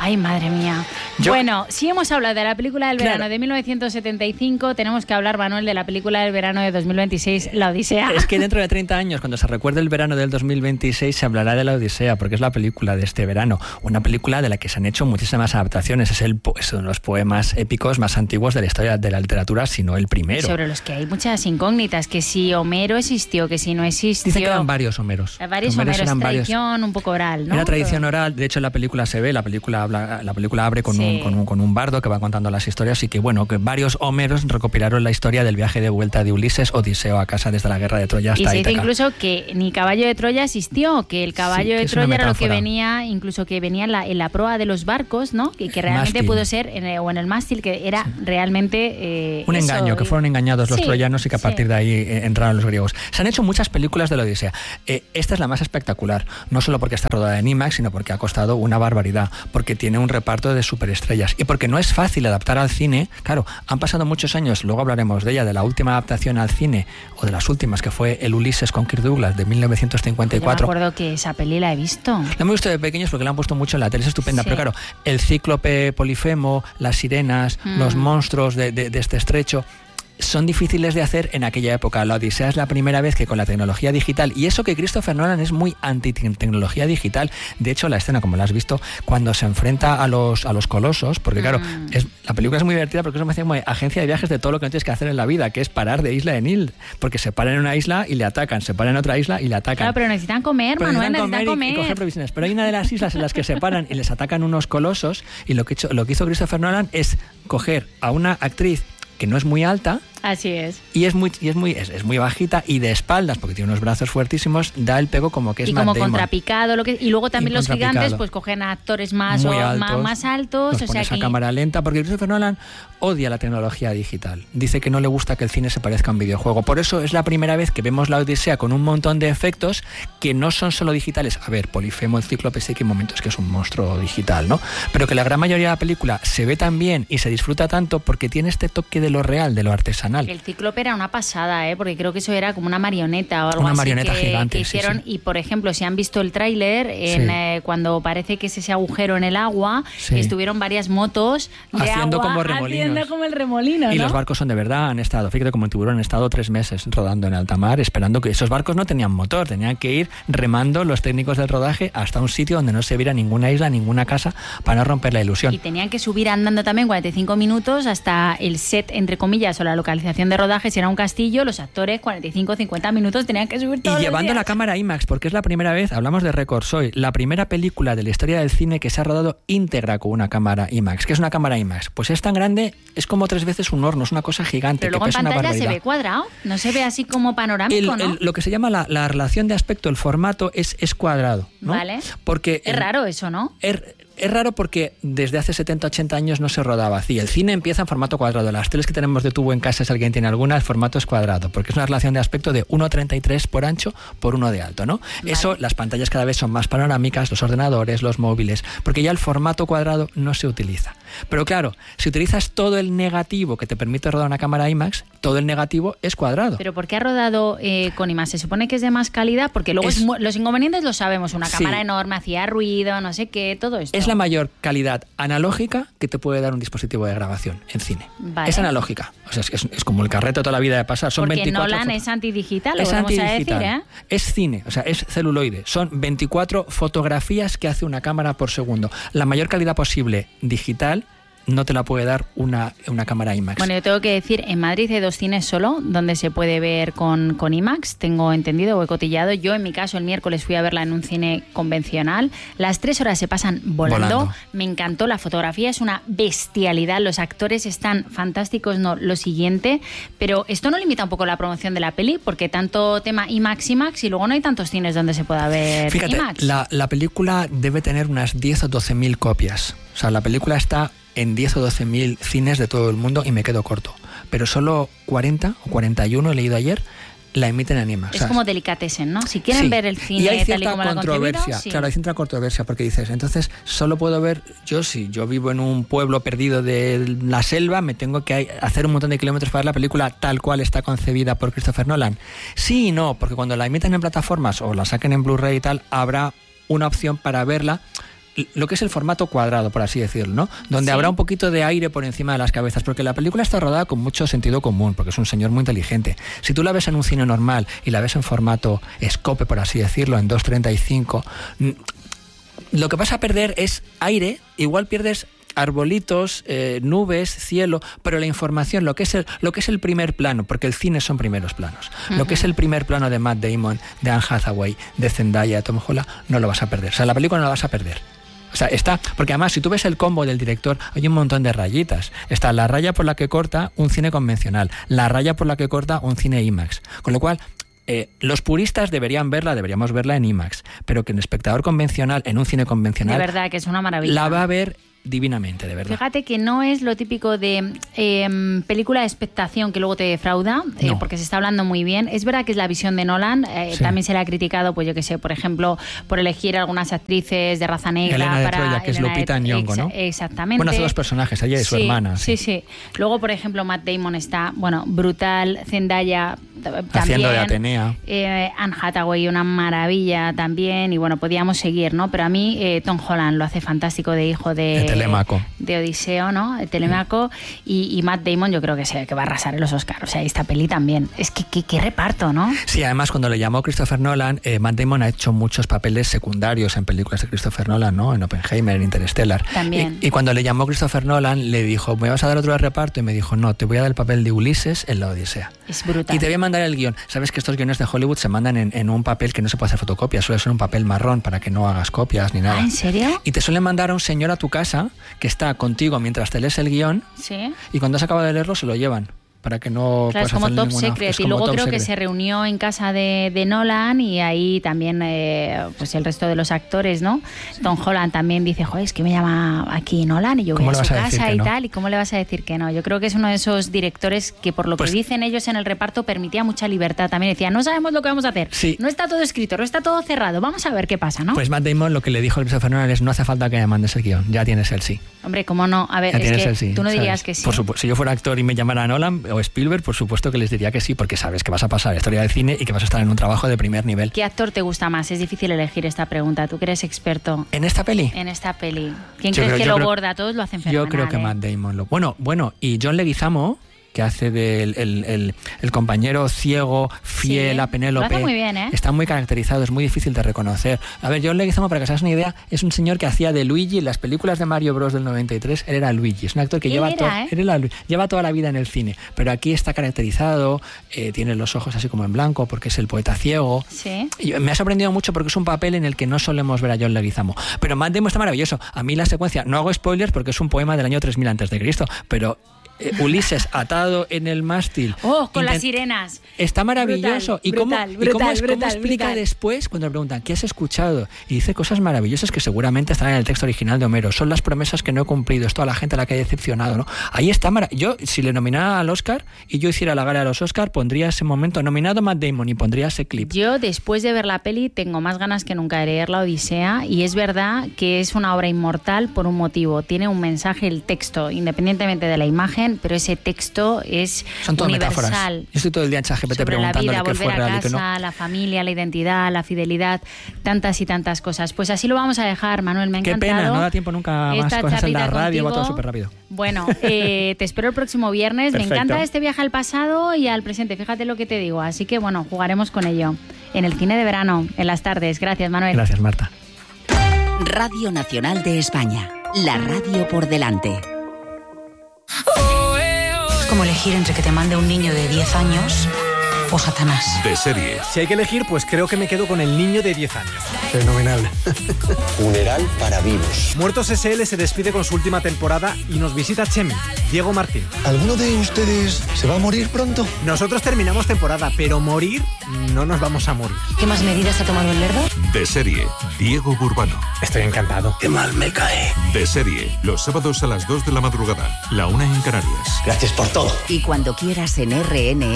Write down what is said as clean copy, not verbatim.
Ay, madre mía. Bueno, si hemos hablado de la película del verano de 1975, tenemos que hablar, Manuel, de la película del verano de 2026, La Odisea. Es que dentro de 30 años, cuando se recuerde el verano del 2026, se hablará de La Odisea, porque es la película de este verano. Una película de la que se han hecho muchísimas adaptaciones. Es uno de los poemas épicos más antiguos de la historia de la literatura, si no el primero. Sobre los que hay muchas incógnitas, que si Homero existió, que si no existió. Dicen que eran varios Homeros. Varios Homeros, eran tradición un poco oral, ¿no? Era tradición oral, de hecho en la película se ve, la película abre con un bardo que va contando las historias, y que que varios Homeros recopilaron la historia del viaje de vuelta de Ulises, Odiseo a casa desde la guerra de Troya hasta Ítaca. Y se dice incluso que ni caballo de Troya existió, que el caballo de Troya era lo que venía, incluso que venía en la proa de los barcos, ¿no? Y que realmente pudo ser, o en el mástil, que era realmente un engaño, que fueron engañados los troyanos y que a partir de ahí entraron los griegos. Se han hecho muchas películas de la Odisea. Esta es la más espectacular, no solo porque está rodada en IMAX, sino porque ha costado una barbaridad, porque tiene un reparto de superestrellas y porque no es fácil adaptar al cine. Claro, han pasado muchos años, luego hablaremos de ella, de la última adaptación al cine, o de las últimas, que fue el Ulises con Kirk Douglas de 1954. Yo me acuerdo que esa peli la he visto. La hemos visto de pequeños porque la han puesto mucho en la tele, es estupenda, pero claro, el cíclope Polifemo, las sirenas, los monstruos de este estrecho, son difíciles de hacer en aquella época. La Odisea es la primera vez que con la tecnología digital, y eso que Christopher Nolan es muy anti-tecnología digital. De hecho, la escena, como la has visto, cuando se enfrenta a los colosos, porque claro, la película es muy divertida porque eso me hace como agencia de viajes de todo lo que no tienes que hacer en la vida, que es parar de isla en isla, porque se paran en una isla y le atacan, se paran en otra isla y le atacan. Claro, pero necesitan comer, Manuel, necesitan comer. Y coger provisiones. Pero hay una de las islas en las que se paran y les atacan unos colosos, y lo que hizo Christopher Nolan es coger a una actriz que no es muy alta. Así es. Y es muy bajita, y de espaldas, porque tiene unos brazos fuertísimos, da el pego como que es Matt Damon. Y como contrapicado, y luego también los gigantes pues cogen a actores más altos. Los pones a cámara lenta, porque Christopher Nolan odia la tecnología digital. Dice que no le gusta que el cine se parezca a un videojuego. Por eso es la primera vez que vemos la Odisea con un montón de efectos que no son solo digitales. A ver, Polifemo, el cíclope, sí que hay momentos que es un monstruo digital, ¿no? Pero que la gran mayoría de la película se ve tan bien y se disfruta tanto porque tiene este toque de lo real, de lo artesanal. El cíclope era una pasada, porque creo que eso era como una marioneta o algo una así marioneta gigante, que hicieron. Y por ejemplo, si han visto el tráiler, cuando parece que es ese agujero en el agua, estuvieron varias motos de haciendo agua, como remolinos. haciendo como el remolino, ¿no? Y los barcos son de verdad, han estado, fíjate, como el tiburón, han estado 3 meses rodando en alta mar, esperando que esos barcos no tenían motor, tenían que ir remando los técnicos del rodaje hasta un sitio donde no se viera ninguna isla, ninguna casa, para no romper la ilusión. Y tenían que subir andando también 45 minutos hasta el set, entre comillas, o la localización de rodaje. Si era un castillo, los actores 45-50 minutos tenían que subir todos. Y llevando la cámara IMAX, porque es la primera vez, hablamos de récords hoy, la primera película de la historia del cine que se ha rodado íntegra con una cámara IMAX. ¿Qué es una cámara IMAX? Pues es tan grande, es como 3 veces un horno, es una cosa gigante. Pero luego que pesa en pantalla una barbaridad. se ve cuadrado, no se ve así como panorámico, ¿no? Lo que se llama la relación de aspecto, el formato es cuadrado, ¿no? Vale. Porque es raro eso, ¿no? Es raro porque desde hace 70-80 años no se rodaba así. El cine empieza en formato cuadrado. Las teles que tenemos de tubo en casa, si alguien tiene alguna, el formato es cuadrado, porque es una relación de aspecto de 1,33 por ancho por 1 de alto, ¿no? Vale. Eso, las pantallas cada vez son más panorámicas, los ordenadores, los móviles, porque ya el formato cuadrado no se utiliza. Pero claro, si utilizas todo el negativo que te permite rodar una cámara IMAX, todo el negativo es cuadrado. ¿Pero por qué ha rodado con IMAX? ¿Se supone que es de más calidad? Porque luego los inconvenientes los sabemos. Una cámara enorme, hacía ruido, no sé qué, todo esto. Es la mayor calidad analógica que te puede dar un dispositivo de grabación en cine. Vale. Es analógica. O sea, es como el carrete toda la vida de pasar. Son porque 24 Nolan es antidigital, es antidigital. A decir, ¿eh? Es cine, o sea, es celuloide. Son 24 fotografías que hace una cámara por segundo. La mayor calidad posible digital no te la puede dar una cámara IMAX. Bueno, yo tengo que decir, en Madrid hay 2 cines solo donde se puede ver con IMAX, tengo entendido o he cotillado. Yo, en mi caso, el miércoles fui a verla en un cine convencional. Las 3 horas se pasan volando. Me encantó, la fotografía es una bestialidad, los actores están fantásticos, no, lo siguiente. Pero esto no limita un poco la promoción de la peli, porque tanto tema IMAX y luego no hay tantos cines donde se pueda ver. Fíjate, IMAX. La película debe tener unas 10 o 12.000 copias. O sea, la película está en 10 o 12.000 cines de todo el mundo y me quedo corto. Pero solo 40 o 41, he leído ayer, la emiten en IMAX. Es como delicatessen, ¿no? Si quieren ver el cine y hay tal y como lo ha concebido, claro, hay cierta controversia porque dices, entonces solo puedo ver, si yo vivo en un pueblo perdido de la selva, me tengo que hacer un montón de kilómetros para ver la película tal cual está concebida por Christopher Nolan. Sí y no, porque cuando la emiten en plataformas o la saquen en Blu-ray y tal, habrá una opción para verla lo que es el formato cuadrado, por así decirlo, ¿no? Donde habrá un poquito de aire por encima de las cabezas, porque la película está rodada con mucho sentido común, porque es un señor muy inteligente. Si tú la ves en un cine normal y la ves en formato scope, por así decirlo, en 2.35, lo que vas a perder es aire, igual pierdes arbolitos, nubes, cielo, pero la información, lo que es el primer plano, porque el cine son primeros planos, lo que es el primer plano de Matt Damon, de Anne Hathaway, de Zendaya, de Tom Holland, no lo vas a perder. O sea, la película no la vas a perder. O sea, está, porque además si tú ves el combo del director, hay un montón de rayitas. Está la raya por la que corta un cine convencional, la raya por la que corta un cine IMAX, con lo cual los puristas deberíamos verla en IMAX, pero que el espectador convencional, en un cine convencional, de verdad que es una maravilla, la va a ver divinamente, de verdad. Fíjate que no es lo típico de película de expectación que luego te defrauda, porque se está hablando muy bien. Es verdad que es la visión de Nolan, también se le ha criticado, pues yo que sé, por ejemplo, por elegir algunas actrices de raza negra. Elena para de Troya, que es Lupita Nyong'o, ¿no? Exactamente. Bueno, hace dos personajes, ella y su hermana. Sí. Luego, por ejemplo, Matt Damon está, brutal, Zendaya también. Haciendo de Atenea. Anne Hathaway, una maravilla también, y podíamos seguir, ¿no? Pero a mí Tom Holland lo hace fantástico de hijo de Telemaco. De Odiseo, ¿no? De Telemaco. Y Matt Damon yo creo que va a arrasar en los Oscars. O sea, esta peli también. Es que qué reparto, ¿no? Sí, además cuando le llamó Christopher Nolan, Matt Damon ha hecho muchos papeles secundarios en películas de Christopher Nolan, ¿no? En Oppenheimer, en Interstellar. También. Y cuando le llamó Christopher Nolan, le dijo, ¿me vas a dar otro de reparto? Y me dijo, no, te voy a dar el papel de Ulises en la Odisea. Es brutal. Y te voy a mandar el guión. Sabes que estos guiones de Hollywood se mandan en un papel que no se puede hacer fotocopia, suele ser un papel marrón para que no hagas copias ni nada. ¿Ah, en serio? Y te suelen mandar a un señor a tu casa que está contigo mientras te lees el guión. Sí. Y cuando has acabado de leerlo se lo llevan, para que no puedas hacer ninguna... Claro, es como Top Secret. Y luego creo que se reunió en casa de Nolan, y ahí también pues el resto de los actores, ¿no? Tom Holland también dice, joder, es que me llama aquí Nolan y yo voy a su casa y tal, y ¿cómo le vas a decir que no? Yo creo que es uno de esos directores que, por lo que dicen ellos en el reparto, permitía mucha libertad. También decía, no sabemos lo que vamos a hacer, no está todo escrito, no está todo cerrado, vamos a ver qué pasa, ¿no? Pues Matt Damon lo que le dijo a Christopher Nolan es, no hace falta que me mandes el guión, ya tienes el sí. Hombre, ¿cómo no? A ver, ya es que sí, tú no dirías que sí. Por supuesto, si yo fuera actor y me llamara Nolan o Spielberg, por supuesto que les diría que sí, porque sabes que vas a pasar la historia del cine y que vas a estar en un trabajo de primer nivel. ¿Qué actor te gusta más? Es difícil elegir esta pregunta. Tú que eres experto. ¿En esta peli? En esta peli. ¿Quién crees que lo borda? Todos lo hacen fenomenal. Yo creo que Matt Damon lo... Bueno, y John Leguizamo, que hace del el compañero ciego, fiel a Penélope. Lo hace muy bien, ¿eh? Está muy caracterizado, es muy difícil de reconocer. A ver, John Leguizamo, para que os hagáis una idea, es un señor que hacía de Luigi en las películas de Mario Bros. Del 93. Él era Luigi, es un actor que lleva toda la vida en el cine, pero aquí está caracterizado, tiene los ojos así como en blanco, porque es el poeta ciego. Sí. Y me ha sorprendido mucho porque es un papel en el que no solemos ver a John Leguizamo. Pero Matt Damon está maravilloso. A mí la secuencia, no hago spoilers porque es un poema del año 3000 a.C., pero... Ulises atado en el mástil con las sirenas, está maravilloso. Brutal, ¿Cómo explica después cuando le preguntan ¿qué has escuchado? Y dice cosas maravillosas que seguramente están en el texto original de Homero. Son las promesas que no he cumplido, es toda la gente a la que he decepcionado, ¿no? Ahí está yo, si le nominara al Oscar y yo hiciera la gala de los Oscar, pondría ese momento nominado Matt Damon y pondría ese clip. Yo, después de ver la peli, tengo más ganas que nunca de leer La Odisea, y es verdad que es una obra inmortal por un motivo. Tiene un mensaje, el texto, independientemente de la imagen, pero ese texto es son todas universal. Metáforas. Yo estoy todo el día en ChatGPT preguntándole qué fue real y qué no. Volver a casa, la familia, la identidad, la fidelidad, tantas y tantas cosas. Pues así lo vamos a dejar, Manuel, me ha encantado. Qué pena, no da tiempo nunca más cosas en la radio, va todo súper rápido. Bueno, te espero el próximo viernes. Perfecto. Me encanta este viaje al pasado y al presente, fíjate lo que te digo. Así que bueno, jugaremos con ello. En el cine de verano, en las tardes. Gracias, Manuel. Gracias, Marta. Radio Nacional de España, la radio por delante. Es como elegir entre que te mande un niño de 10 años o Satanás. De serie. Si hay que elegir, pues creo que me quedo con el niño de 10 años. Fenomenal. Funeral para vivos. Muertos S.L. se despide con su última temporada y nos visita Chemi, Diego Martín. ¿Alguno de ustedes se va a morir pronto? Nosotros terminamos temporada, pero morir no nos vamos a morir. ¿Qué más medidas ha tomado el Lerdo? De serie. Diego Burbano. Estoy encantado. Qué mal me cae. De serie. Los sábados a las 2 de la madrugada. La 1 en Canarias. Gracias por todo. Y cuando quieras en RN.